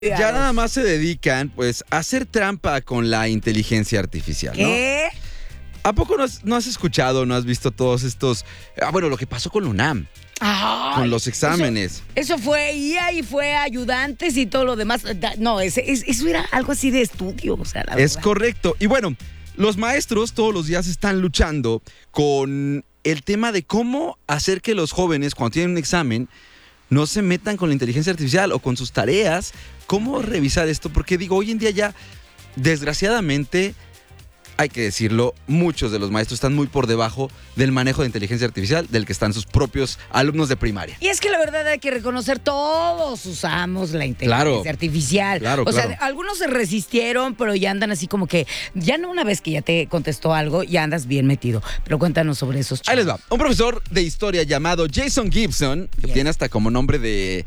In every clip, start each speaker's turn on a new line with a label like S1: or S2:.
S1: Ya nada más se dedican, pues, a hacer trampa con la inteligencia artificial, ¿no?
S2: ¿Qué?
S1: ¿A poco no has escuchado, no has visto todos estos... bueno, lo que pasó con la UNAM,
S2: Ay,
S1: con los exámenes.
S2: Eso fue IA y fue ayudantes y todo lo demás. No, eso era algo así de estudio, o sea, la
S1: Es
S2: verdad.
S1: correcto. Y bueno, los maestros todos los días están luchando con el tema de cómo hacer que los jóvenes, cuando tienen un examen, no se metan con la inteligencia artificial o con sus tareas. ¿Cómo revisar esto? Porque digo, hoy en día ya, desgraciadamente, hay que decirlo, muchos de los maestros están muy por debajo del manejo de inteligencia artificial del que están sus propios alumnos de primaria.
S2: Y es que la verdad hay que reconocer, todos usamos la inteligencia
S1: Claro.
S2: artificial.
S1: Claro,
S2: o sea,
S1: claro.
S2: algunos se resistieron, pero ya andan así como que, ya no una vez que ya te contestó algo, ya andas bien metido. Pero cuéntanos sobre esos
S1: Ahí les
S2: chavos.
S1: va. Un profesor de historia llamado Jason Gibson, que
S2: Yes.
S1: tiene hasta como nombre de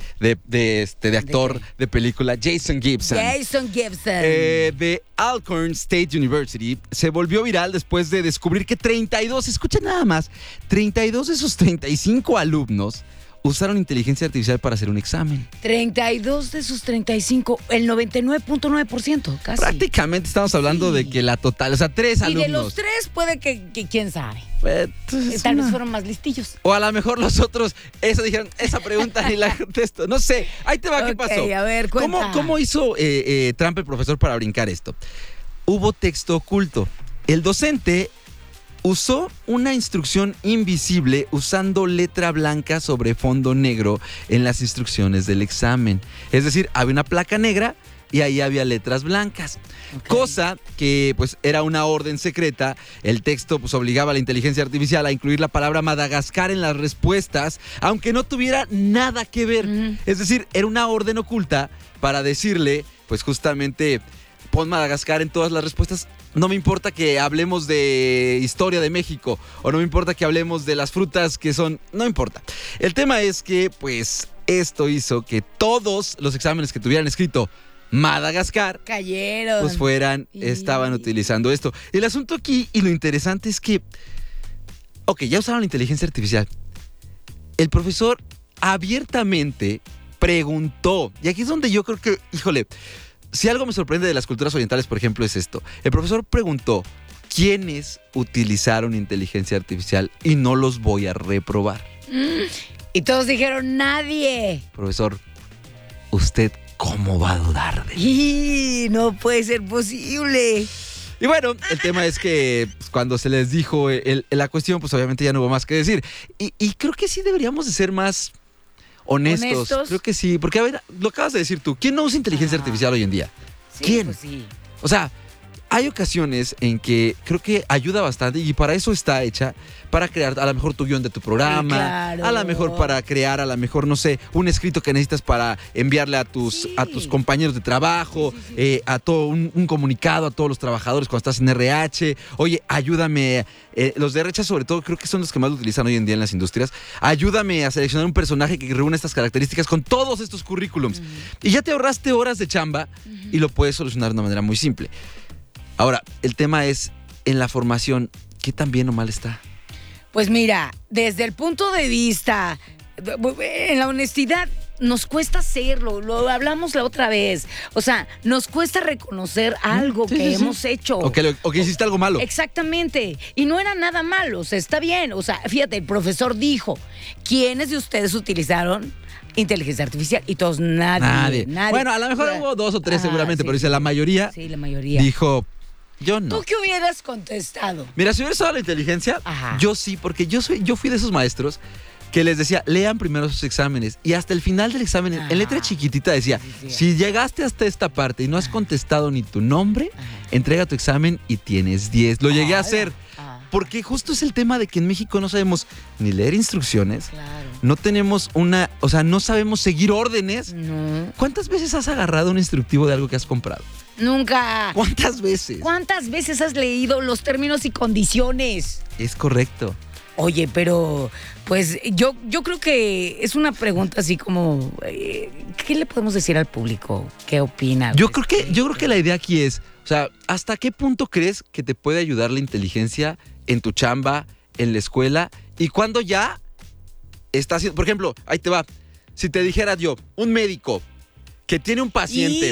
S1: actor
S2: qué?
S1: de película, Jason Gibson.
S2: Jason Gibson.
S1: De Alcorn State University, se volvió viral después de descubrir que 32, escucha nada más, 32 de sus 35 alumnos usaron inteligencia artificial para hacer un examen.
S2: 32 de sus 35, el 99.9%, casi.
S1: Prácticamente estamos hablando
S2: Sí.
S1: de que la total, o sea, 3
S2: Y
S1: alumnos.
S2: de los 3 puede que quién sabe.
S1: Entonces,
S2: Tal vez
S1: una-
S2: fueron más listillos.
S1: O a lo mejor los otros, dijeron, esa pregunta ni la contesto. No sé, ahí te va, ¿qué
S2: Ok,
S1: pasó?
S2: a ver, cuenta.
S1: ¿Cómo hizo Trump el profesor para brincar esto? Hubo texto oculto. El docente usó una instrucción invisible usando letra blanca sobre fondo negro en las instrucciones del examen. Es decir, había una placa negra y ahí había letras blancas.
S2: Ok.
S1: Cosa que pues era una orden secreta. El texto pues obligaba a la inteligencia artificial a incluir la palabra Madagascar en las respuestas, aunque no tuviera nada que ver.
S2: Ujú.
S1: Es decir, era una orden oculta para decirle, pues justamente, pon Madagascar en todas las respuestas. No me importa que hablemos de historia de México o no me importa que hablemos de las frutas que son... No importa. El tema es que, pues, esto hizo que todos los exámenes que tuvieran escrito Madagascar
S2: Cayeron.
S1: pues estaban utilizando esto. El asunto aquí y lo interesante es que, ok, ya usaron la inteligencia artificial. El profesor abiertamente preguntó, y aquí es donde yo creo que, híjole, si algo me sorprende de las culturas orientales, por ejemplo, es esto. El profesor preguntó, ¿quiénes utilizaron inteligencia artificial? Y no los voy a reprobar.
S2: Y todos dijeron, nadie.
S1: Profesor, ¿usted cómo va a dudar de
S2: Y no puede ser posible.
S1: Y bueno, el tema es que pues, cuando se les dijo la cuestión, pues obviamente ya no hubo más que decir. Y creo que sí deberíamos de ser más honestos.
S2: ¿Honestos?
S1: Creo que sí, porque a ver, lo acabas de decir tú. ¿Quién no usa inteligencia artificial hoy en día?
S2: Sí,
S1: ¿Quién?
S2: pues sí.
S1: O sea, hay ocasiones en que creo que ayuda bastante y para eso está hecha, para crear a lo mejor tu guión de tu programa,
S2: Sí, claro.
S1: a lo mejor para crear, a lo mejor, no sé, un escrito que necesitas para enviarle a tus,
S2: Sí.
S1: a tus compañeros de trabajo,
S2: Sí.
S1: a todo un comunicado a todos los trabajadores cuando estás en RH. Oye, ayúdame, los de RH sobre todo creo que son los que más lo utilizan hoy en día en las industrias. Ayúdame a seleccionar un personaje que reúna estas características con todos estos currículums. Y ya te ahorraste horas de chamba y lo puedes solucionar de una manera muy simple. Ahora, el tema es, en la formación, ¿qué tan bien o mal está?
S2: Pues mira, desde el punto de vista, en la honestidad, nos cuesta hacerlo, lo hablamos la otra vez. O sea, nos cuesta reconocer algo
S1: Sí,
S2: que
S1: sí, sí.
S2: hemos hecho.
S1: O que hiciste algo malo.
S2: Exactamente. Y no era nada malo, o sea, está bien. O sea, fíjate, el profesor dijo, ¿quiénes de ustedes utilizaron inteligencia artificial? Y todos, nadie.
S1: Bueno, a lo mejor
S2: O sea,
S1: hubo 2 o 3
S2: ajá,
S1: seguramente,
S2: sí,
S1: pero dice la mayoría
S2: Sí, la mayoría.
S1: dijo, yo no.
S2: ¿Tú qué hubieras contestado?
S1: Mira, si hubiera usado la inteligencia,
S2: Ajá.
S1: yo sí, porque yo fui de esos maestros que les decía, lean primero sus exámenes. Y hasta el final del examen, en letra chiquitita decía,
S2: Sí.
S1: si llegaste hasta esta parte y no has contestado ni tu nombre, entrega tu examen y tienes 10. Lo llegué a hacer. Porque justo es el tema de que en México no sabemos ni leer instrucciones,
S2: Claro.
S1: no tenemos no sabemos seguir órdenes.
S2: No.
S1: ¿Cuántas veces has agarrado un instructivo de algo que has comprado?
S2: Nunca.
S1: ¿Cuántas veces?
S2: ¿Cuántas veces has leído los términos y condiciones?
S1: Es correcto.
S2: Oye, pero pues yo creo que es una pregunta así como, ¿qué le podemos decir al público? ¿Qué opina?
S1: Yo creo que la idea aquí es, o sea, ¿hasta qué punto crees que te puede ayudar la inteligencia en tu chamba, en la escuela? Y cuando ya está haciendo, por ejemplo, ahí te va, si te dijera yo, un médico que tiene un paciente